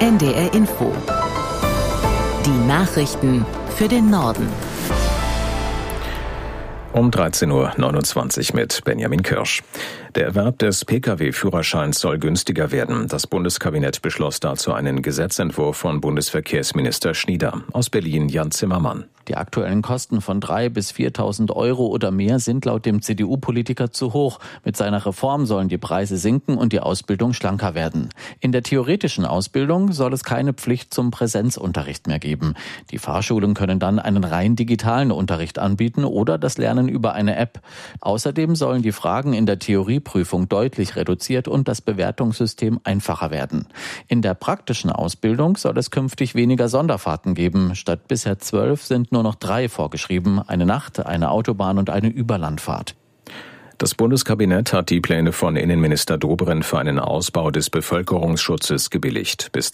NDR Info. Die Nachrichten für den Norden. Um 13.29 Uhr mit Benjamin Kirsch. Der Erwerb des Pkw-Führerscheins soll günstiger werden. Das Bundeskabinett beschloss dazu einen Gesetzentwurf von Bundesverkehrsminister Schnieder. Aus Berlin Jan Zimmermann. Die aktuellen Kosten von 3.000 bis 4.000 Euro oder mehr sind laut dem CDU-Politiker zu hoch. Mit seiner Reform sollen die Preise sinken und die Ausbildung schlanker werden. In der theoretischen Ausbildung soll es keine Pflicht zum Präsenzunterricht mehr geben. Die Fahrschulen können dann einen rein digitalen Unterricht anbieten oder das Lernen über eine App. Außerdem sollen die Fragen in der Theorieprüfung deutlich reduziert und das Bewertungssystem einfacher werden. In der praktischen Ausbildung soll es künftig weniger Sonderfahrten geben. Statt bisher 12 sind nur noch 3 vorgeschrieben, eine Nacht-, eine Autobahn- und eine Überlandfahrt. Das Bundeskabinett hat die Pläne von Innenminister Dobrindt für einen Ausbau des Bevölkerungsschutzes gebilligt. Bis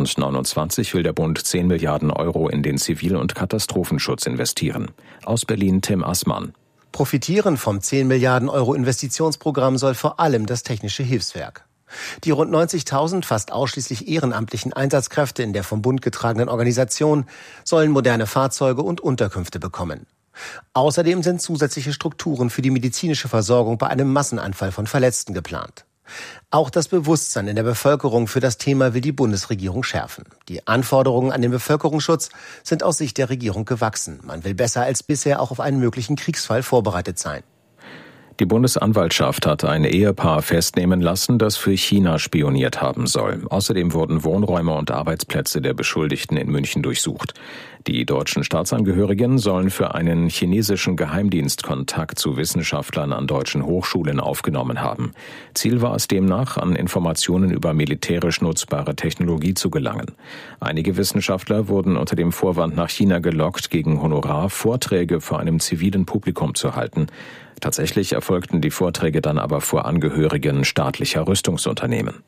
2029 will der Bund 10 Milliarden Euro in den Zivil- und Katastrophenschutz investieren. Aus Berlin Tim Assmann. Profitieren vom 10 Milliarden Euro Investitionsprogramm soll vor allem das Technische Hilfswerk. Die rund 90.000 fast ausschließlich ehrenamtlichen Einsatzkräfte in der vom Bund getragenen Organisation sollen moderne Fahrzeuge und Unterkünfte bekommen. Außerdem sind zusätzliche Strukturen für die medizinische Versorgung bei einem Massenanfall von Verletzten geplant. Auch das Bewusstsein in der Bevölkerung für das Thema will die Bundesregierung schärfen. Die Anforderungen an den Bevölkerungsschutz sind aus Sicht der Regierung gewachsen. Man will besser als bisher auch auf einen möglichen Kriegsfall vorbereitet sein. Die Bundesanwaltschaft hat ein Ehepaar festnehmen lassen, das für China spioniert haben soll. Außerdem wurden Wohnräume und Arbeitsplätze der Beschuldigten in München durchsucht. Die deutschen Staatsangehörigen sollen für einen chinesischen Geheimdienst Kontakt zu Wissenschaftlern an deutschen Hochschulen aufgenommen haben. Ziel war es demnach, an Informationen über militärisch nutzbare Technologie zu gelangen. Einige Wissenschaftler wurden unter dem Vorwand nach China gelockt, gegen Honorar Vorträge vor einem zivilen Publikum zu halten. Tatsächlich erfolgten die Vorträge dann aber vor Angehörigen staatlicher Rüstungsunternehmen.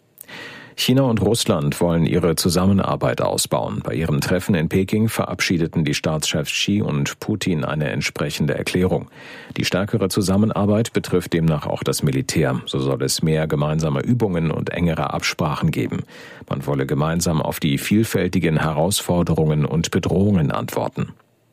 China und Russland wollen ihre Zusammenarbeit ausbauen. Bei ihrem Treffen in Peking verabschiedeten die Staatschefs Xi und Putin eine entsprechende Erklärung. Die stärkere Zusammenarbeit betrifft demnach auch das Militär. So soll es mehr gemeinsame Übungen und engere Absprachen geben. Man wolle gemeinsam auf die vielfältigen Herausforderungen und Bedrohungen antworten.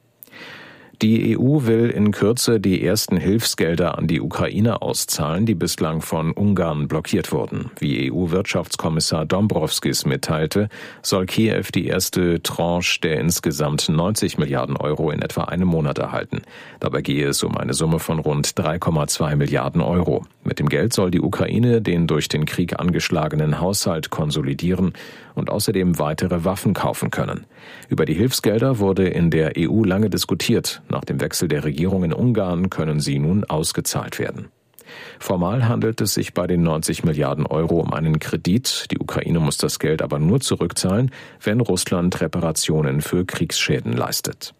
Die EU will in Kürze die ersten Hilfsgelder an die Ukraine auszahlen, die bislang von Ungarn blockiert wurden. Wie EU-Wirtschaftskommissar Dombrovskis mitteilte, soll Kiew die erste Tranche der insgesamt 90 Milliarden Euro in etwa einem Monat erhalten. Dabei gehe es um eine Summe von rund 3,2 Milliarden Euro. Mit dem Geld soll die Ukraine den durch den Krieg angeschlagenen Haushalt konsolidieren und außerdem weitere Waffen kaufen können. Über die Hilfsgelder wurde in der EU lange diskutiert. Nach dem Wechsel der Regierung in Ungarn können sie nun ausgezahlt werden. Formal handelt es sich bei den 90 Milliarden Euro um einen Kredit. Die Ukraine muss das Geld aber nur zurückzahlen, wenn Russland Reparationen für Kriegsschäden leistet.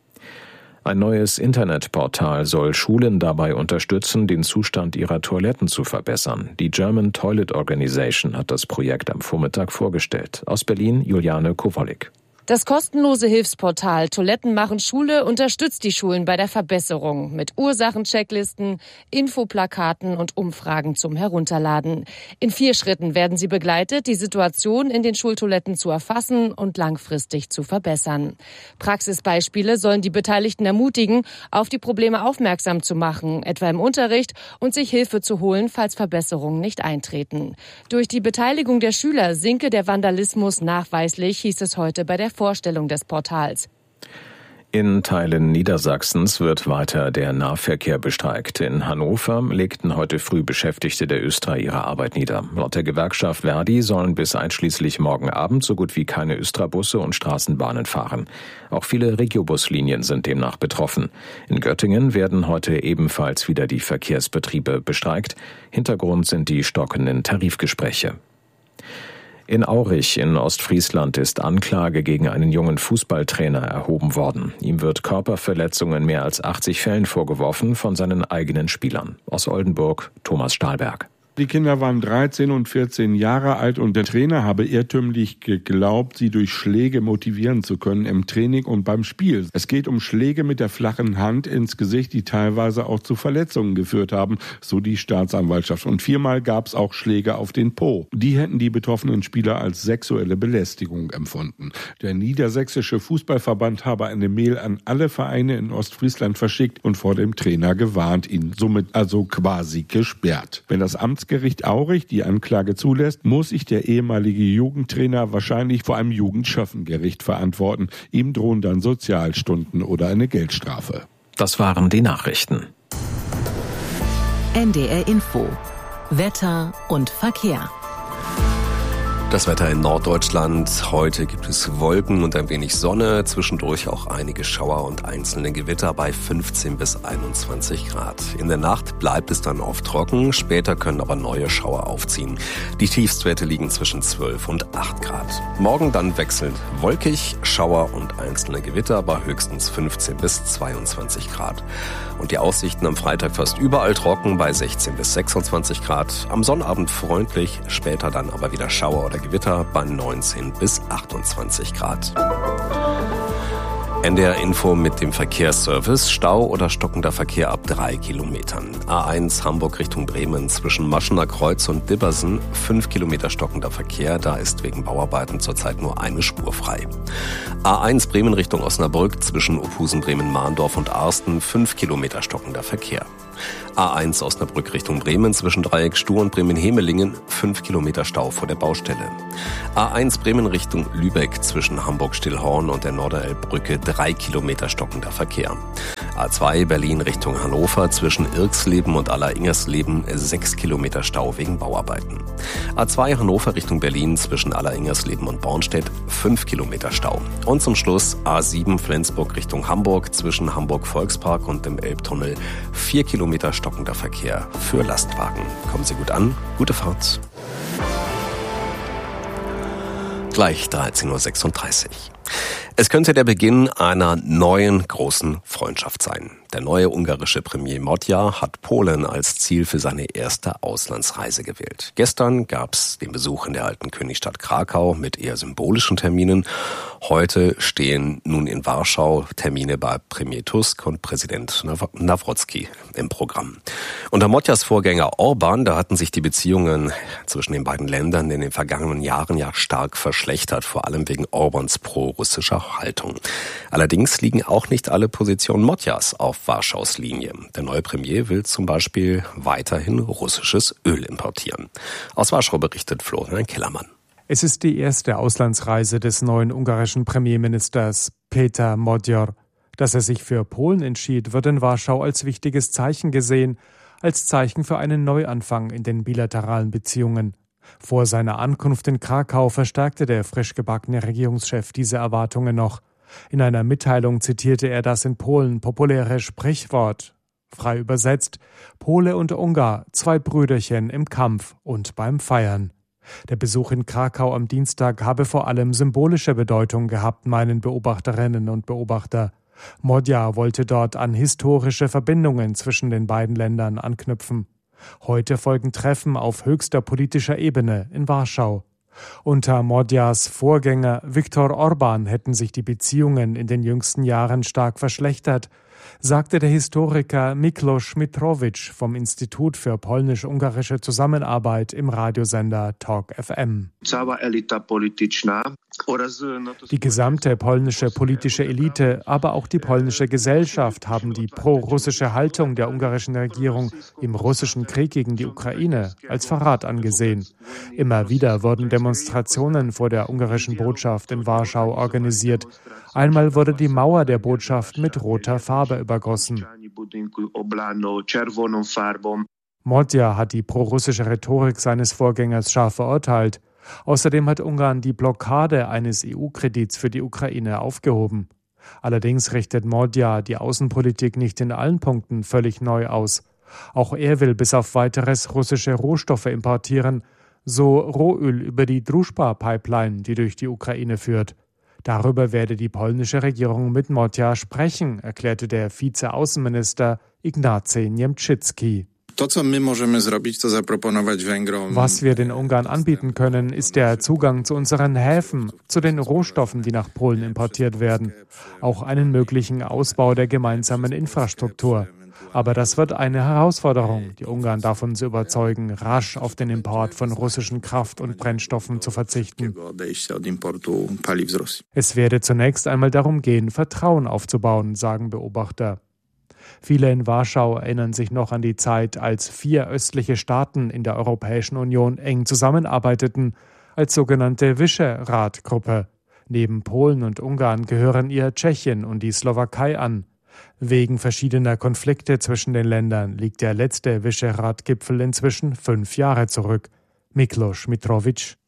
Ein neues Internetportal soll Schulen dabei unterstützen, den Zustand ihrer Toiletten zu verbessern. Die German Toilet Organization hat das Projekt am Vormittag vorgestellt. Aus Berlin Juliane Kowolik. Das kostenlose Hilfsportal Toiletten machen Schule unterstützt die Schulen bei der Verbesserung mit Ursachenchecklisten, Infoplakaten und Umfragen zum Herunterladen. In 4 Schritten werden sie begleitet, die Situation in den Schultoiletten zu erfassen und langfristig zu verbessern. Praxisbeispiele sollen die Beteiligten ermutigen, auf die Probleme aufmerksam zu machen, etwa im Unterricht, und sich Hilfe zu holen, falls Verbesserungen nicht eintreten. Durch die Beteiligung der Schüler sinke der Vandalismus nachweislich, hieß es heute bei der Vorstellung des Portals. In Teilen Niedersachsens wird weiter der Nahverkehr bestreikt. In Hannover legten heute früh Beschäftigte der Östra ihre Arbeit nieder. Laut der Gewerkschaft Verdi sollen bis einschließlich morgen Abend so gut wie keine Östra-Busse und Straßenbahnen fahren. Auch viele Regiobuslinien sind demnach betroffen. In Göttingen werden heute ebenfalls wieder die Verkehrsbetriebe bestreikt. Hintergrund sind die stockenden Tarifgespräche. In Aurich in Ostfriesland ist Anklage gegen einen jungen Fußballtrainer erhoben worden. Ihm wird Körperverletzungen in mehr als 80 Fällen vorgeworfen von seinen eigenen Spielern. Aus Oldenburg Thomas Stahlberg. Die Kinder waren 13 und 14 Jahre alt und der Trainer habe irrtümlich geglaubt, sie durch Schläge motivieren zu können im Training und beim Spiel. Es geht um Schläge mit der flachen Hand ins Gesicht, die teilweise auch zu Verletzungen geführt haben, so die Staatsanwaltschaft. Und 4-mal gab es auch Schläge auf den Po. Die hätten die betroffenen Spieler als sexuelle Belästigung empfunden. Der Niedersächsische Fußballverband habe eine Mail an alle Vereine in Ostfriesland verschickt und vor dem Trainer gewarnt, ihn somit also quasi gesperrt. Wenn das Amtsgericht Aurich die Anklage zulässt, muss sich der ehemalige Jugendtrainer wahrscheinlich vor einem Jugendschöffengericht verantworten. Ihm drohen dann Sozialstunden oder eine Geldstrafe. Das waren die Nachrichten. NDR Info. Wetter und Verkehr. Das Wetter in Norddeutschland. Heute gibt es Wolken und ein wenig Sonne, zwischendurch auch einige Schauer und einzelne Gewitter bei 15 bis 21 Grad. In der Nacht bleibt es dann oft trocken, später können aber neue Schauer aufziehen. Die Tiefstwerte liegen zwischen 12 und 8 Grad. Morgen dann wechselnd wolkig, Schauer und einzelne Gewitter bei höchstens 15 bis 22 Grad. Und die Aussichten am Freitag fast überall trocken bei 16 bis 26 Grad. Am Sonnabend freundlich, später dann aber wieder Schauer oder Gewitter bei 19 bis 28 Grad. NDR Info mit dem Verkehrsservice. Stau oder stockender Verkehr ab 3 Kilometern. A1 Hamburg Richtung Bremen zwischen Maschener Kreuz und Dibbersen 5 Kilometer stockender Verkehr. Da ist wegen Bauarbeiten zurzeit nur eine Spur frei. A1 Bremen Richtung Osnabrück zwischen Ophusen, Bremen, Mahndorf und Arsten 5 Kilometer stockender Verkehr. A1 Osnabrück Richtung Bremen zwischen Dreieck Stuhr und Bremen-Hemelingen 5 Kilometer Stau vor der Baustelle. A1 Bremen Richtung Lübeck zwischen Hamburg-Stillhorn und der Norderelbbrücke 3 Kilometer stockender Verkehr. A2 Berlin Richtung Hannover zwischen Irxleben und Alleringерsleben 6 Kilometer Stau wegen Bauarbeiten. A2 Hannover Richtung Berlin zwischen Alleringерsleben und Bornstedt 5 Kilometer Stau. Und zum Schluss A7 Flensburg Richtung Hamburg zwischen Hamburg-Volkspark und dem Elbtunnel 4 Kilometer stockender Verkehr für Lastwagen. Kommen Sie gut an, gute Fahrt. Gleich 13.36 Uhr. Es könnte der Beginn einer neuen großen Freundschaft sein. Der neue ungarische Premier Modja hat Polen als Ziel für seine erste Auslandsreise gewählt. Gestern gab es den Besuch in der alten Königstadt Krakau mit eher symbolischen Terminen. Heute stehen nun in Warschau Termine bei Premier Tusk und Präsident Nawrocki im Programm. Unter Modjas Vorgänger Orban, da hatten sich die Beziehungen zwischen den beiden Ländern in den vergangenen Jahren ja stark verschlechtert, vor allem wegen Orbans pro-russischer Haltung. Allerdings liegen auch nicht alle Positionen Modjas auf Warschaus Linie. Der neue Premier will zum Beispiel weiterhin russisches Öl importieren. Aus Warschau berichtet Florian Kellermann. Es ist die erste Auslandsreise des neuen ungarischen Premierministers Péter Magyar. Dass er sich für Polen entschied, wird in Warschau als wichtiges Zeichen gesehen, als Zeichen für einen Neuanfang in den bilateralen Beziehungen. Vor seiner Ankunft in Krakau verstärkte der frisch gebackene Regierungschef diese Erwartungen noch. In einer Mitteilung zitierte er das in Polen populäre Sprichwort. Frei übersetzt: Pole und Ungar, zwei Brüderchen im Kampf und beim Feiern. Der Besuch in Krakau am Dienstag habe vor allem symbolische Bedeutung gehabt, meinen Beobachterinnen und Beobachter. Modja wollte dort an historische Verbindungen zwischen den beiden Ländern anknüpfen. Heute folgen Treffen auf höchster politischer Ebene in Warschau. Unter Modjas Vorgänger Viktor Orban hätten sich die Beziehungen in den jüngsten Jahren stark verschlechtert, sagte der Historiker Miklos Mitrowicz vom Institut für polnisch-ungarische Zusammenarbeit im Radiosender Talk FM. Die gesamte polnische politische Elite, aber auch die polnische Gesellschaft haben die pro-russische Haltung der ungarischen Regierung im russischen Krieg gegen die Ukraine als Verrat angesehen. Immer wieder wurden Demonstrationen vor der ungarischen Botschaft in Warschau organisiert. Einmal wurde die Mauer der Botschaft mit roter Farbe übergossen. Modja hat die pro-russische Rhetorik seines Vorgängers scharf verurteilt. Außerdem hat Ungarn die Blockade eines EU-Kredits für die Ukraine aufgehoben. Allerdings richtet Modja die Außenpolitik nicht in allen Punkten völlig neu aus. Auch er will bis auf Weiteres russische Rohstoffe importieren, so Rohöl über die Družba-Pipeline, die durch die Ukraine führt. Darüber werde die polnische Regierung mit Modja sprechen, erklärte der Vize-Außenminister Ignacy Niemczycki. Was wir den Ungarn anbieten können, ist der Zugang zu unseren Häfen, zu den Rohstoffen, die nach Polen importiert werden, auch einen möglichen Ausbau der gemeinsamen Infrastruktur. Aber das wird eine Herausforderung, die Ungarn davon zu überzeugen, rasch auf den Import von russischen Kraft- und Brennstoffen zu verzichten. Es werde zunächst einmal darum gehen, Vertrauen aufzubauen, sagen Beobachter. Viele in Warschau erinnern sich noch an die Zeit, als 4 östliche Staaten in der Europäischen Union eng zusammenarbeiteten, als sogenannte Visegrad-Gruppe. Neben Polen und Ungarn gehören ihr Tschechien und die Slowakei an. Wegen verschiedener Konflikte zwischen den Ländern liegt der letzte Visegrad-Gipfel inzwischen 5 Jahre zurück. Miklos Mitrovic.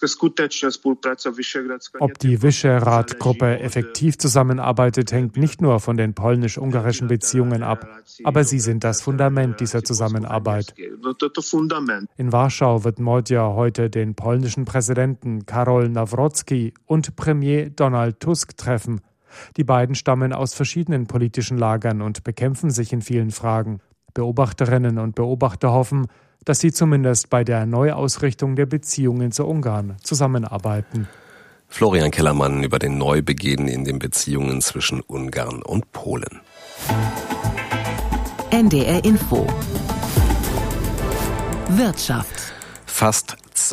Ob die Visegrad-Gruppe effektiv zusammenarbeitet, hängt nicht nur von den polnisch-ungarischen Beziehungen ab, aber sie sind das Fundament dieser Zusammenarbeit. In Warschau wird Modjar heute den polnischen Präsidenten Karol Nawrocki und Premier Donald Tusk treffen. Die beiden stammen aus verschiedenen politischen Lagern und bekämpfen sich in vielen Fragen. Beobachterinnen und Beobachter hoffen, dass sie zumindest bei der Neuausrichtung der Beziehungen zu Ungarn zusammenarbeiten. Florian Kellermann über den Neubeginn in den Beziehungen zwischen Ungarn und Polen. NDR Info. Wirtschaft. Fast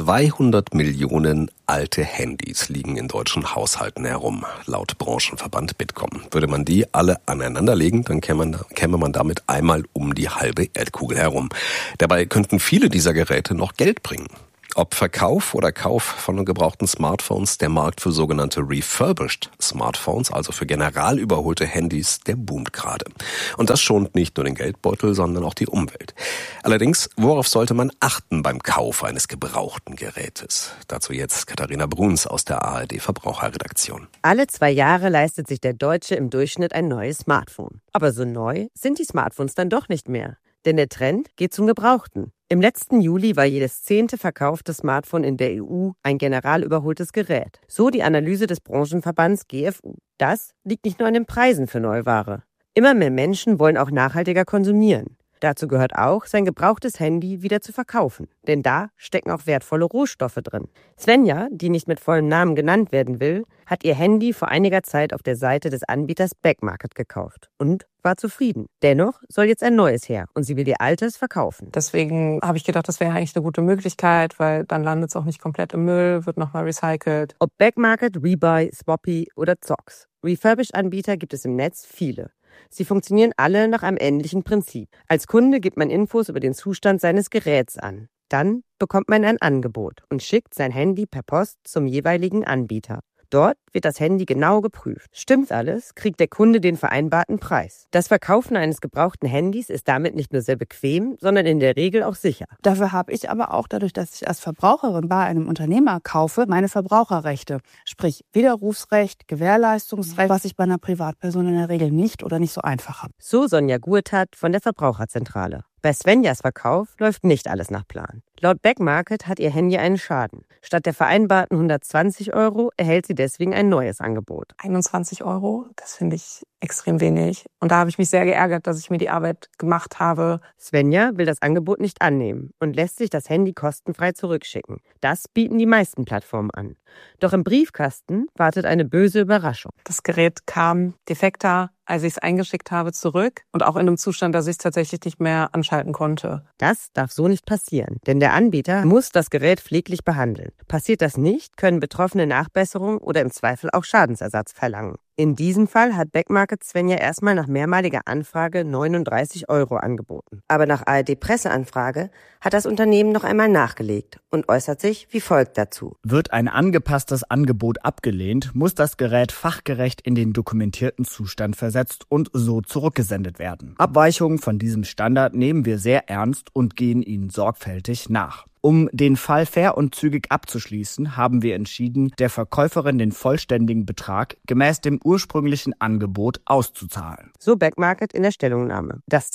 200 Millionen alte Handys liegen in deutschen Haushalten herum, laut Branchenverband Bitkom. Würde man die alle aneinanderlegen, dann käme man damit einmal um die halbe Erdkugel herum. Dabei könnten viele dieser Geräte noch Geld bringen. Ob Verkauf oder Kauf von gebrauchten Smartphones, der Markt für sogenannte refurbished Smartphones, also für general überholte Handys, der boomt gerade. Und das schont nicht nur den Geldbeutel, sondern auch die Umwelt. Allerdings, worauf sollte man achten beim Kauf eines gebrauchten Gerätes? Dazu jetzt Katharina Bruns aus der ARD Verbraucherredaktion. Alle 2 Jahre leistet sich der Deutsche im Durchschnitt ein neues Smartphone. Aber so neu sind die Smartphones dann doch nicht mehr. Denn der Trend geht zum Gebrauchten. Im letzten Juli war jedes 10. verkaufte Smartphone in der EU ein general überholtes Gerät. So die Analyse des Branchenverbands GfU. Das liegt nicht nur an den Preisen für Neuware. Immer mehr Menschen wollen auch nachhaltiger konsumieren. Dazu gehört auch, sein gebrauchtes Handy wieder zu verkaufen. Denn da stecken auch wertvolle Rohstoffe drin. Svenja, die nicht mit vollem Namen genannt werden will, hat ihr Handy vor einiger Zeit auf der Seite des Anbieters Backmarket gekauft und war zufrieden. Dennoch soll jetzt ein neues her und sie will ihr altes verkaufen. Deswegen habe ich gedacht, das wäre eigentlich eine gute Möglichkeit, weil dann landet es auch nicht komplett im Müll, wird nochmal recycelt. Ob Backmarket, Rebuy, Swappy oder Zox. Refurbished-Anbieter gibt es im Netz viele. Sie funktionieren alle nach einem ähnlichen Prinzip. Als Kunde gibt man Infos über den Zustand seines Geräts an. Dann bekommt man ein Angebot und schickt sein Handy per Post zum jeweiligen Anbieter. Dort wird das Handy genau geprüft. Stimmt alles, kriegt der Kunde den vereinbarten Preis. Das Verkaufen eines gebrauchten Handys ist damit nicht nur sehr bequem, sondern in der Regel auch sicher. Dafür habe ich aber auch, dadurch, dass ich als Verbraucherin bei einem Unternehmer kaufe, meine Verbraucherrechte. Sprich Widerrufsrecht, Gewährleistungsrecht, was ich bei einer Privatperson in der Regel nicht oder nicht so einfach habe. So Sonja Gurtat von der Verbraucherzentrale. Bei Svenjas Verkauf läuft nicht alles nach Plan. Laut Backmarket hat ihr Handy einen Schaden. Statt der vereinbarten 120 € erhält sie deswegen ein neues Angebot. 21 €, das finde ich extrem wenig. Und da habe ich mich sehr geärgert, dass ich mir die Arbeit gemacht habe. Svenja will das Angebot nicht annehmen und lässt sich das Handy kostenfrei zurückschicken. Das bieten die meisten Plattformen an. Doch im Briefkasten wartet eine böse Überraschung. Das Gerät kam defekter, als ich es eingeschickt habe, zurück und auch in einem Zustand, dass ich es tatsächlich nicht mehr anschalten konnte. Das darf so nicht passieren, denn der Anbieter muss das Gerät pfleglich behandeln. Passiert das nicht, können Betroffene Nachbesserung oder im Zweifel auch Schadensersatz verlangen. In diesem Fall hat Backmarket Svenja erstmal nach mehrmaliger Anfrage 39 € angeboten. Aber nach ARD-Presseanfrage hat das Unternehmen noch einmal nachgelegt und äußert sich wie folgt dazu. Wird ein angepasstes Angebot abgelehnt, muss das Gerät fachgerecht in den dokumentierten Zustand versetzt und so zurückgesendet werden. Abweichungen von diesem Standard nehmen wir sehr ernst und gehen ihnen sorgfältig nach. Um den Fall fair und zügig abzuschließen, haben wir entschieden, der Verkäuferin den vollständigen Betrag gemäß dem ursprünglichen Angebot auszuzahlen. So Backmarket in der Stellungnahme. Das zeigt,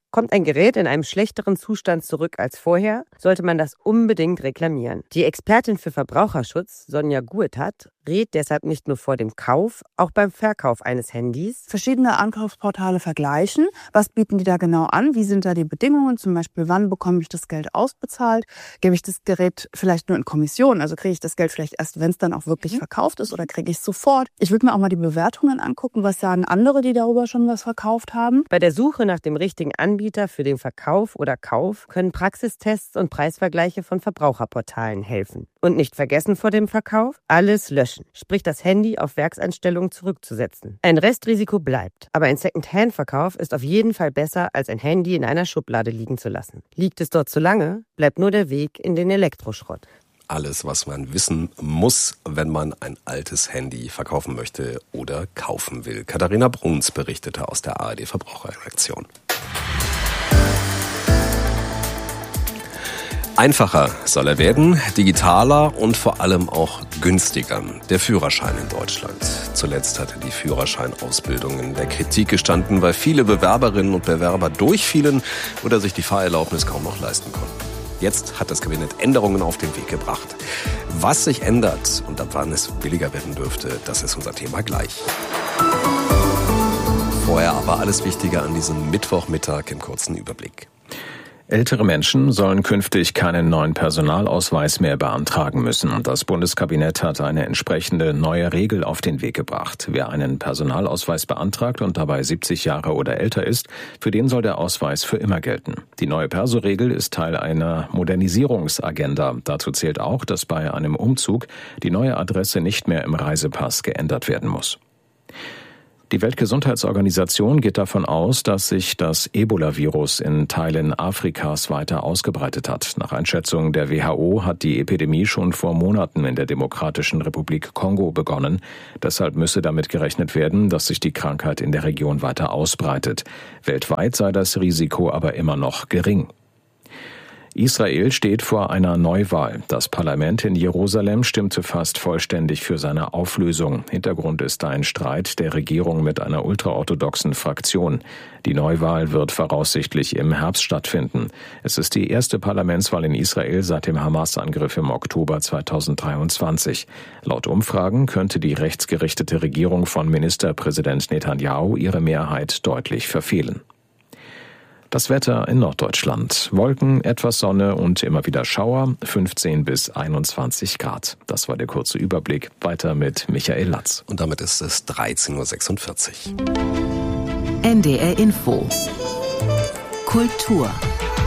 Kommt ein Gerät in einem schlechteren Zustand zurück als vorher, sollte man das unbedingt reklamieren. Die Expertin für Verbraucherschutz, Sonja Guettat, rät deshalb nicht nur vor dem Kauf, auch beim Verkauf eines Handys. Verschiedene Ankaufsportale vergleichen. Was bieten die da genau an? Wie sind da die Bedingungen? Zum Beispiel, wann bekomme ich das Geld ausbezahlt? Gebe ich das Gerät vielleicht nur in Kommission? Also kriege ich das Geld vielleicht erst, wenn es dann auch wirklich verkauft ist, oder kriege ich es sofort? Ich würde mir auch mal die Bewertungen angucken. Was sagen andere, die darüber schon was verkauft haben? Bei der Suche nach dem richtigen Anbieter für den Verkauf oder Kauf können Praxistests und Preisvergleiche von Verbraucherportalen helfen. Und nicht vergessen vor dem Verkauf, alles löschen. Sprich, das Handy auf Werkseinstellungen zurückzusetzen. Ein Restrisiko bleibt, aber ein Second-Hand-Verkauf ist auf jeden Fall besser, als ein Handy in einer Schublade liegen zu lassen. Liegt es dort zu lange, bleibt nur der Weg in den Elektroschrott. Alles, was man wissen muss, wenn man ein altes Handy verkaufen möchte oder kaufen will. Katharina Bruns berichtete aus der ARD-Verbraucherredaktion. Einfacher soll er werden, digitaler und vor allem auch günstiger. Der Führerschein in Deutschland. Zuletzt hatte die Führerscheinausbildung in der Kritik gestanden, weil viele Bewerberinnen und Bewerber durchfielen oder sich die Fahrerlaubnis kaum noch leisten konnten. Jetzt hat das Kabinett Änderungen auf den Weg gebracht. Was sich ändert und ab wann es billiger werden dürfte, das ist unser Thema gleich. Vorher aber alles Wichtige an diesem Mittwochmittag im kurzen Überblick. Ältere Menschen sollen künftig keinen neuen Personalausweis mehr beantragen müssen. Das Bundeskabinett hat eine entsprechende neue Regel auf den Weg gebracht. Wer einen Personalausweis beantragt und dabei 70 Jahre oder älter ist, für den soll der Ausweis für immer gelten. Die neue Perso-Regel ist Teil einer Modernisierungsagenda. Dazu zählt auch, dass bei einem Umzug die neue Adresse nicht mehr im Reisepass geändert werden muss. Die Weltgesundheitsorganisation geht davon aus, dass sich das Ebola-Virus in Teilen Afrikas weiter ausgebreitet hat. Nach Einschätzung der WHO hat die Epidemie schon vor Monaten in der Demokratischen Republik Kongo begonnen. Deshalb müsse damit gerechnet werden, dass sich die Krankheit in der Region weiter ausbreitet. Weltweit sei das Risiko aber immer noch gering. Israel steht vor einer Neuwahl. Das Parlament in Jerusalem stimmte fast vollständig für seine Auflösung. Hintergrund ist ein Streit der Regierung mit einer ultraorthodoxen Fraktion. Die Neuwahl wird voraussichtlich im Herbst stattfinden. Es ist die erste Parlamentswahl in Israel seit dem Hamas-Angriff im Oktober 2023. Laut Umfragen könnte die rechtsgerichtete Regierung von Ministerpräsident Netanyahu ihre Mehrheit deutlich verfehlen. Das Wetter in Norddeutschland. Wolken, etwas Sonne und immer wieder Schauer, 15 bis 21 Grad. Das war der kurze Überblick. Weiter mit Michael Latz. Und damit ist es 13.46 Uhr. NDR Info. Kultur.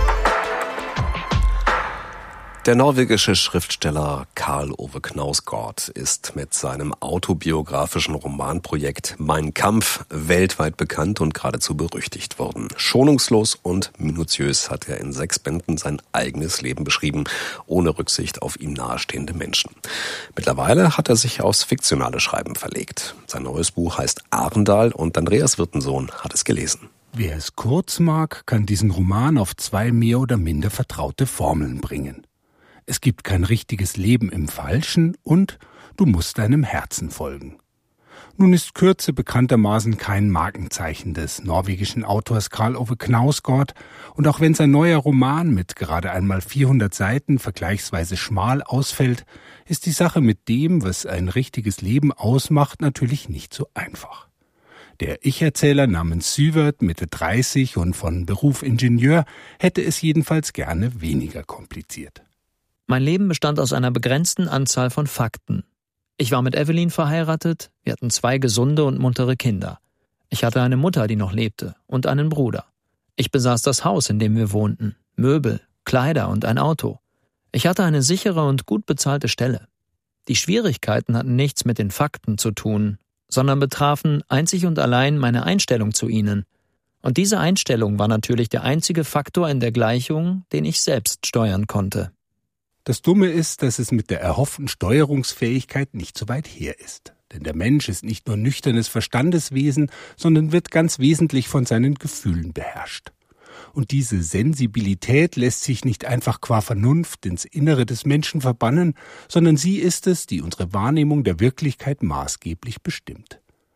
Der norwegische Schriftsteller Karl Ove Knausgård ist mit seinem autobiografischen Romanprojekt Mein Kampf weltweit bekannt und geradezu berüchtigt worden. Schonungslos und minutiös hat er in 6 Bänden sein eigenes Leben beschrieben, ohne Rücksicht auf ihm nahestehende Menschen. Mittlerweile hat er sich aufs fiktionale Schreiben verlegt. Sein neues Buch heißt Arendal und Andreas Wirtensohn hat es gelesen. Wer es kurz mag, kann diesen Roman auf 2 mehr oder minder vertraute Formeln bringen. Es gibt kein richtiges Leben im Falschen und du musst deinem Herzen folgen. Nun ist Kürze bekanntermaßen kein Markenzeichen des norwegischen Autors Karl Ove Knausgård und auch wenn sein neuer Roman mit gerade einmal 400 Seiten vergleichsweise schmal ausfällt, ist die Sache mit dem, was ein richtiges Leben ausmacht, natürlich nicht so einfach. Der Ich-Erzähler namens Syvert, Mitte 30 und von Beruf Ingenieur, hätte es jedenfalls gerne weniger kompliziert. Mein Leben bestand aus einer begrenzten Anzahl von Fakten. Ich war mit Evelyn verheiratet, wir hatten 2 gesunde und muntere Kinder. Ich hatte eine Mutter, die noch lebte, und einen Bruder. Ich besaß das Haus, in dem wir wohnten, Möbel, Kleider und ein Auto. Ich hatte eine sichere und gut bezahlte Stelle. Die Schwierigkeiten hatten nichts mit den Fakten zu tun, sondern betrafen einzig und allein meine Einstellung zu ihnen. Und diese Einstellung war natürlich der einzige Faktor in der Gleichung, den ich selbst steuern konnte. Das Dumme ist, dass es mit der erhofften Steuerungsfähigkeit nicht so weit her ist. Denn der Mensch ist nicht nur nüchternes Verstandeswesen, sondern wird ganz wesentlich von seinen Gefühlen beherrscht. Und diese Sensibilität lässt sich nicht einfach qua Vernunft ins Innere des Menschen verbannen, sondern sie ist es, die unsere Wahrnehmung der Wirklichkeit maßgeblich bestimmt.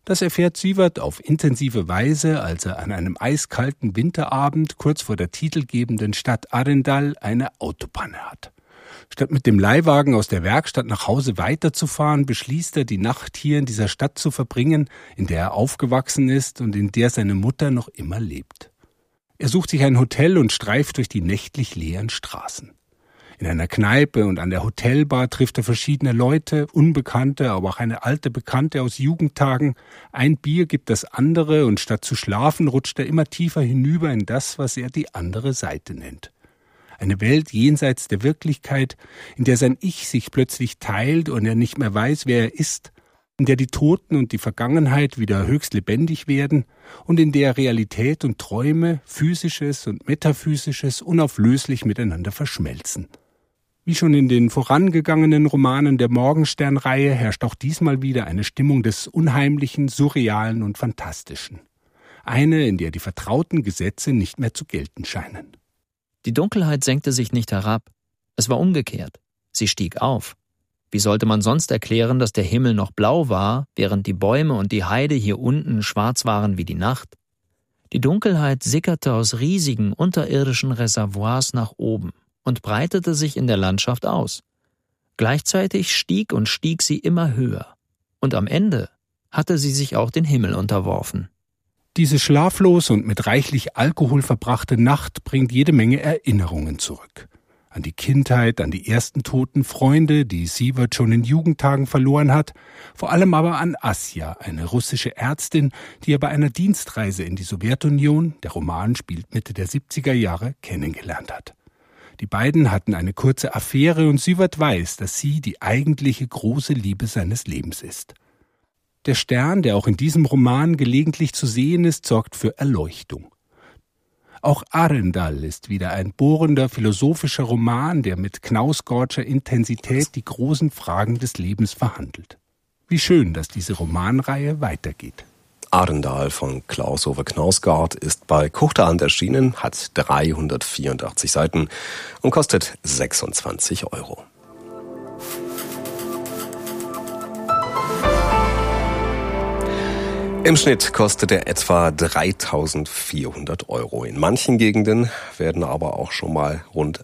Das erfährt Sievert auf intensive Weise, als er an einem eiskalten Winterabend kurz vor der titelgebenden Stadt Arendal eine Autopanne hat. Statt mit dem Leihwagen aus der Werkstatt nach Hause weiterzufahren, beschließt er, die Nacht hier in dieser Stadt zu verbringen, in der er aufgewachsen ist und in der seine Mutter noch immer lebt. Er sucht sich ein Hotel und streift durch die nächtlich leeren Straßen. In einer Kneipe und an der Hotelbar trifft er verschiedene Leute, Unbekannte, aber auch eine alte Bekannte aus Jugendtagen. Ein Bier gibt das andere und statt zu schlafen rutscht er immer tiefer hinüber in das, was er die andere Seite nennt. Eine Welt jenseits der Wirklichkeit, in der sein Ich sich plötzlich teilt und er nicht mehr weiß, wer er ist, in der die Toten und die Vergangenheit wieder höchst lebendig werden und in der Realität und Träume, Physisches und Metaphysisches unauflöslich miteinander verschmelzen. Wie schon in den vorangegangenen Romanen der Morgenstern-Reihe herrscht auch diesmal wieder eine Stimmung des Unheimlichen, Surrealen und Fantastischen. Eine, in der die vertrauten Gesetze nicht mehr zu gelten scheinen. Die Dunkelheit senkte sich nicht herab. Es war umgekehrt. Sie stieg auf. Wie sollte man sonst erklären, dass der Himmel noch blau war, während die Bäume und die Heide hier unten schwarz waren wie die Nacht? Die Dunkelheit sickerte aus riesigen unterirdischen Reservoirs nach oben und breitete sich in der Landschaft aus. Gleichzeitig stieg sie immer höher. Und am Ende hatte sie sich auch den Himmel unterworfen. Diese schlaflos und mit reichlich Alkohol verbrachte Nacht bringt jede Menge Erinnerungen zurück. An die Kindheit, an die ersten toten Freunde, die Sievert schon in Jugendtagen verloren hat, vor allem aber an Asja, eine russische Ärztin, die er bei einer Dienstreise in die Sowjetunion, der Roman spielt Mitte der 70er Jahre, kennengelernt hat. Die beiden hatten eine kurze Affäre und Sievert weiß, dass sie die eigentliche große Liebe seines Lebens ist. Der Stern, der auch in diesem Roman gelegentlich zu sehen ist, sorgt für Erleuchtung. Auch Arendal ist wieder ein bohrender, philosophischer Roman, der mit Knausgårdscher Intensität die großen Fragen des Lebens verhandelt. Wie schön, dass diese Romanreihe weitergeht. Arendal von Klaus-Ove Knausgård ist bei Kuchterhand erschienen, hat 384 Seiten und kostet 26 €. Im Schnitt kostet er etwa 3.400 €. In manchen Gegenden werden aber auch schon mal rund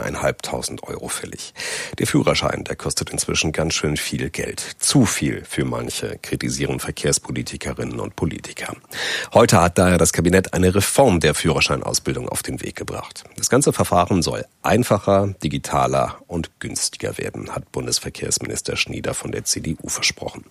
4.500 € fällig. Der Führerschein, der kostet inzwischen ganz schön viel Geld. Zu viel für manche, kritisieren Verkehrspolitikerinnen und Politiker. Heute hat daher das Kabinett eine Reform der Führerscheinausbildung auf den Weg gebracht. Das ganze Verfahren soll einfacher, digitaler und günstiger werden, hat Bundesverkehrsminister Schnieder von der CDU versprochen.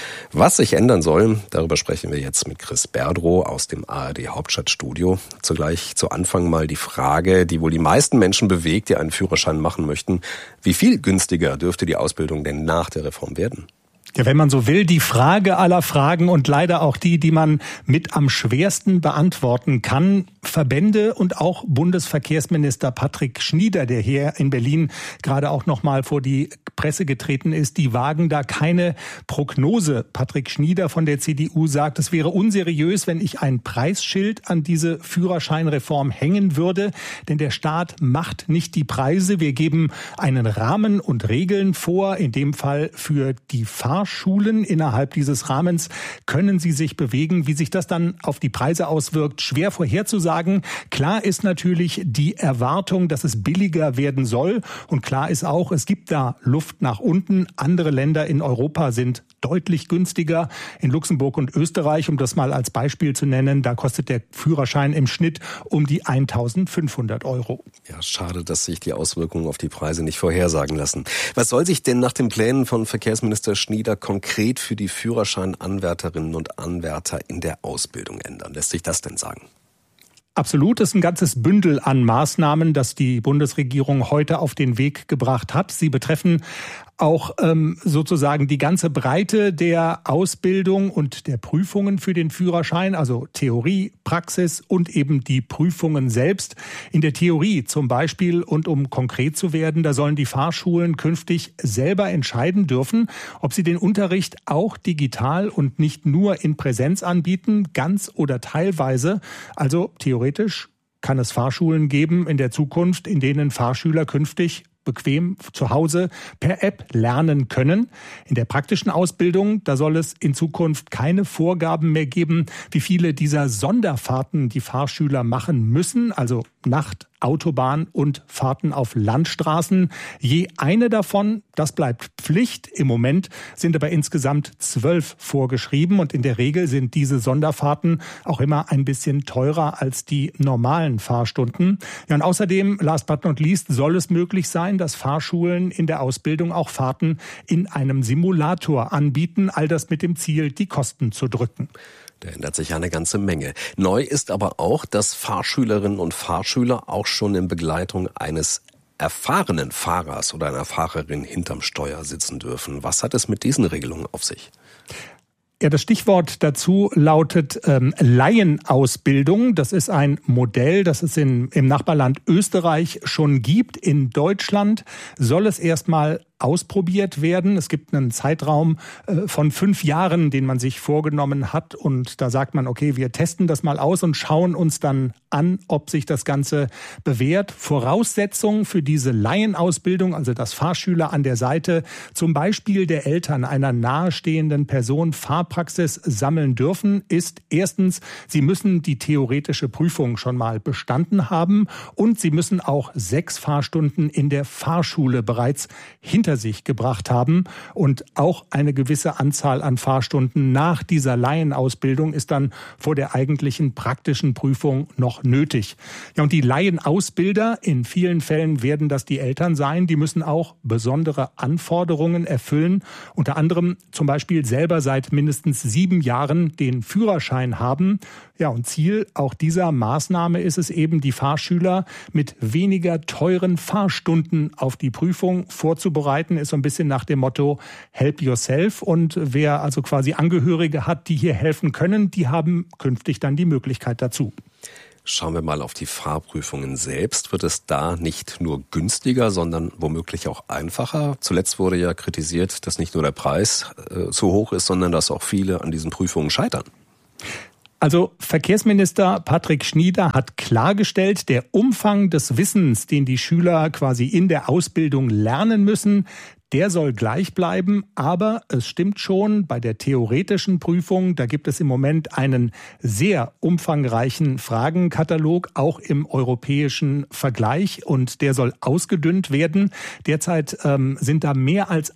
Was sich ändern soll, darüber sprechen wir jetzt mit Chris Berdrow aus dem ARD Hauptstadtstudio. Zugleich zu Anfang mal die Frage, die wohl die meisten Menschen bewegt, die einen Führerschein machen möchten. Wie viel günstiger dürfte die Ausbildung denn nach der Reform werden? Ja, wenn man so will, die Frage aller Fragen und leider auch die, die man mit am schwersten beantworten kann. Verbände und auch Bundesverkehrsminister Patrick Schnieder, der hier in Berlin gerade auch noch mal vor die Presse getreten ist, die wagen da keine Prognose. Patrick Schnieder von der CDU sagt, es wäre unseriös, wenn ich ein Preisschild an diese Führerscheinreform hängen würde, denn der Staat macht nicht die Preise. Wir geben einen Rahmen und Regeln vor, in dem Fall für die Fahrschulen. Innerhalb dieses Rahmens können sie sich bewegen. Wie sich das dann auf die Preise auswirkt, schwer vorherzusagen. Klar ist natürlich die Erwartung, dass es billiger werden soll. Und klar ist auch, es gibt da Luft nach unten. Andere Länder in Europa sind deutlich günstiger. In Luxemburg und Österreich, um das mal als Beispiel zu nennen, da kostet der Führerschein im Schnitt um die 1.500 €. Ja, schade, dass sich die Auswirkungen auf die Preise nicht vorhersagen lassen. Was soll sich denn nach den Plänen von Verkehrsminister Schnieder konkret für die Führerscheinanwärterinnen und Anwärter in der Ausbildung ändern? Lässt sich das denn sagen? Absolut, es ist ein ganzes Bündel an Maßnahmen, das die Bundesregierung heute auf den Weg gebracht hat. Sie betreffen auch sozusagen die ganze Breite der Ausbildung und der Prüfungen für den Führerschein, also Theorie, Praxis und eben die Prüfungen selbst. In der Theorie zum Beispiel, und um konkret zu werden, da sollen die Fahrschulen künftig selber entscheiden dürfen, ob sie den Unterricht auch digital und nicht nur in Präsenz anbieten, ganz oder teilweise. Also theoretisch kann es Fahrschulen geben in der Zukunft, in denen Fahrschüler künftig bequem zu Hause per App lernen können. In der praktischen Ausbildung, da soll es in Zukunft keine Vorgaben mehr geben, wie viele dieser Sonderfahrten die Fahrschüler machen müssen, also Nacht, Autobahn und Fahrten auf Landstraßen. Je eine davon, das bleibt Pflicht. Im Moment sind aber insgesamt 12 vorgeschrieben und in der Regel sind diese Sonderfahrten auch immer ein bisschen teurer als die normalen Fahrstunden. Ja, und außerdem, last but not least, soll es möglich sein, dass Fahrschulen in der Ausbildung auch Fahrten in einem Simulator anbieten. All das mit dem Ziel, die Kosten zu drücken. Da ändert sich ja eine ganze Menge. Neu ist aber auch, dass Fahrschülerinnen und Fahrschüler auch schon in Begleitung eines erfahrenen Fahrers oder einer Fahrerin hinterm Steuer sitzen dürfen. Was hat es mit diesen Regelungen auf sich? Ja, das Stichwort dazu lautet Laienausbildung. Das ist ein Modell, das es im Nachbarland Österreich schon gibt. In Deutschland soll es erstmal ausprobiert werden. Es gibt einen Zeitraum von 5 Jahren, den man sich vorgenommen hat. Und da sagt man, okay, wir testen das mal aus und schauen uns dann an, ob sich das Ganze bewährt. Voraussetzung für diese Laienausbildung, also dass Fahrschüler an der Seite zum Beispiel der Eltern einer nahestehenden Person Fahrpraxis sammeln dürfen, ist erstens, sie müssen die theoretische Prüfung schon mal bestanden haben und sie müssen auch 6 Fahrstunden in der Fahrschule bereits hinter sich gebracht haben. Und auch eine gewisse Anzahl an Fahrstunden nach dieser Laienausbildung ist dann vor der eigentlichen praktischen Prüfung noch nötig. Ja, und die Laienausbilder, in vielen Fällen werden das die Eltern sein, die müssen auch besondere Anforderungen erfüllen. Unter anderem zum Beispiel selber seit mindestens 7 Jahren den Führerschein haben. Ja, und Ziel auch dieser Maßnahme ist es eben, die Fahrschüler mit weniger teuren Fahrstunden auf die Prüfung vorzubereiten, ist so ein bisschen nach dem Motto Help yourself. Und wer also quasi Angehörige hat, die hier helfen können, die haben künftig dann die Möglichkeit dazu. Schauen wir mal auf die Fahrprüfungen selbst. Wird es da nicht nur günstiger, sondern womöglich auch einfacher? Zuletzt wurde ja kritisiert, dass nicht nur der Preis zu hoch ist, sondern dass auch viele an diesen Prüfungen scheitern. Also Verkehrsminister Patrick Schnieder hat klargestellt, der Umfang des Wissens, den die Schüler quasi in der Ausbildung lernen müssen, der soll gleich bleiben, aber es stimmt schon, bei der theoretischen Prüfung, da gibt es im Moment einen sehr umfangreichen Fragenkatalog, auch im europäischen Vergleich, und der soll ausgedünnt werden. Derzeit sind da mehr als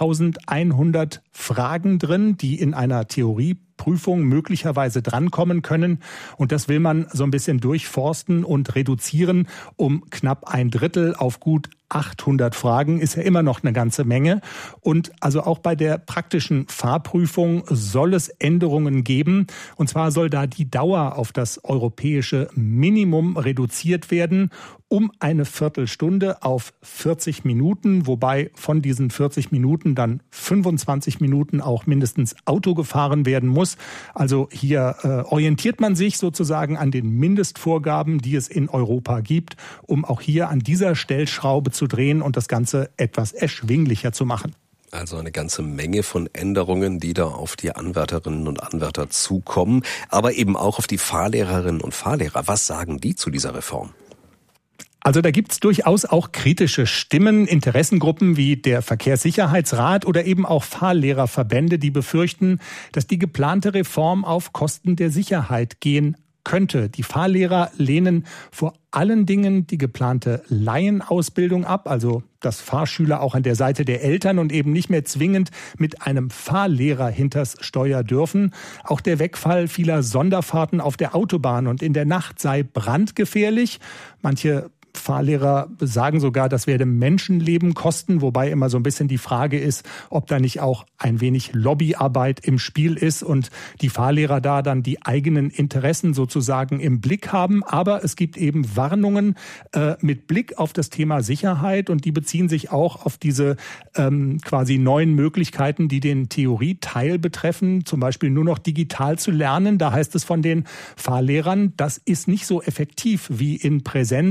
1100 Fragen drin, die in einer Theorieprüfung möglicherweise drankommen können. Und das will man so ein bisschen durchforsten und reduzieren um knapp 1/3 auf gut 800 Fragen, ist ja immer noch eine ganze Menge. Und also auch bei der praktischen Fahrprüfung soll es Änderungen geben. Und zwar soll da die Dauer auf das europäische Minimum reduziert werden, um eine Viertelstunde auf 40 Minuten, wobei von diesen 40 Minuten dann 25 Minuten auch mindestens Auto gefahren werden muss. Also hier orientiert man sich sozusagen an den Mindestvorgaben, die es in Europa gibt, um auch hier an dieser Stellschraube zu drehen und das Ganze etwas erschwinglicher zu machen. Also eine ganze Menge von Änderungen, die da auf die Anwärterinnen und Anwärter zukommen, aber eben auch auf die Fahrlehrerinnen und Fahrlehrer. Was sagen die zu dieser Reform? Also da gibt's durchaus auch kritische Stimmen, Interessengruppen wie der Verkehrssicherheitsrat oder eben auch Fahrlehrerverbände, die befürchten, dass die geplante Reform auf Kosten der Sicherheit gehen könnte. Die Fahrlehrer lehnen vor allen Dingen die geplante Laienausbildung ab, also dass Fahrschüler auch an der Seite der Eltern und eben nicht mehr zwingend mit einem Fahrlehrer hinters Steuer dürfen. Auch der Wegfall vieler Sonderfahrten auf der Autobahn und in der Nacht sei brandgefährlich. Manche Fahrlehrer sagen sogar, das werde Menschenleben kosten, wobei immer so ein bisschen die Frage ist, ob da nicht auch ein wenig Lobbyarbeit im Spiel ist und die Fahrlehrer da dann die eigenen Interessen sozusagen im Blick haben. Aber es gibt eben Warnungen mit Blick auf das Thema Sicherheit und die beziehen sich auch auf diese quasi neuen Möglichkeiten, die den Theorieteil betreffen, zum Beispiel nur noch digital zu lernen. Da heißt es von den Fahrlehrern, das ist nicht so effektiv wie in Präsenz,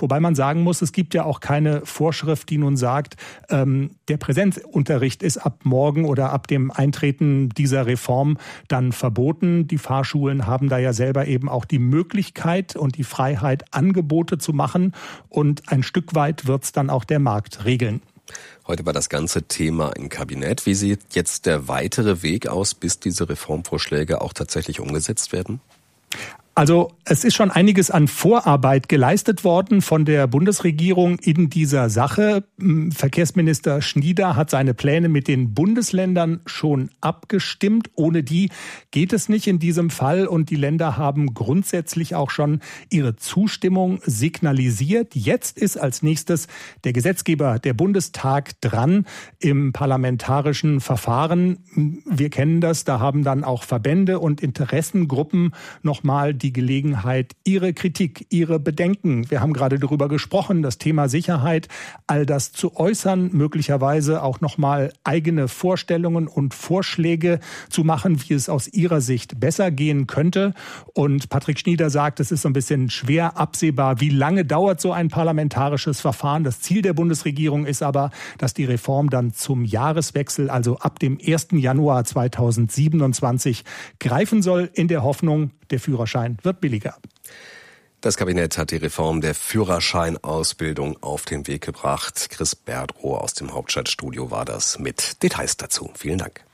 Wobei man sagen muss, es gibt ja auch keine Vorschrift, die nun sagt, der Präsenzunterricht ist ab morgen oder ab dem Eintreten dieser Reform dann verboten. Die Fahrschulen haben da ja selber eben auch die Möglichkeit und die Freiheit, Angebote zu machen. Und ein Stück weit wird es dann auch der Markt regeln. Heute war das ganze Thema im Kabinett. Wie sieht jetzt der weitere Weg aus, bis diese Reformvorschläge auch tatsächlich umgesetzt werden? Also es ist schon einiges an Vorarbeit geleistet worden von der Bundesregierung in dieser Sache. Verkehrsminister Schnieder hat seine Pläne mit den Bundesländern schon abgestimmt. Ohne die geht es nicht in diesem Fall. Und die Länder haben grundsätzlich auch schon ihre Zustimmung signalisiert. Jetzt ist als nächstes der Gesetzgeber, der Bundestag, dran im parlamentarischen Verfahren. Wir kennen das, da haben dann auch Verbände und Interessengruppen nochmal die Gelegenheit, ihre Kritik, ihre Bedenken, wir haben gerade darüber gesprochen, das Thema Sicherheit, all das zu äußern, möglicherweise auch nochmal eigene Vorstellungen und Vorschläge zu machen, wie es aus ihrer Sicht besser gehen könnte. Und Patrick Schnieder sagt, es ist so ein bisschen schwer absehbar, wie lange dauert so ein parlamentarisches Verfahren. Das Ziel der Bundesregierung ist aber, dass die Reform dann zum Jahreswechsel, also ab dem 1. Januar 2027, greifen soll, in der Hoffnung, der Führerschein wird billiger. Das Kabinett hat die Reform der Führerscheinausbildung auf den Weg gebracht. Chris Berdrohr aus dem Hauptstadtstudio war das mit Details dazu. Vielen Dank.